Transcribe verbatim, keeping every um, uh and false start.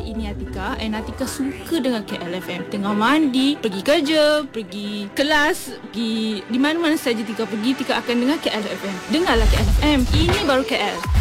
ini Atika, and Atika suka dengar K L F M. Tengah mandi, pergi kerja, pergi kelas, pergi di mana-mana saja Tika pergi, Tika akan dengar K L F M. Dengarlah K L F M. Ini baru K L.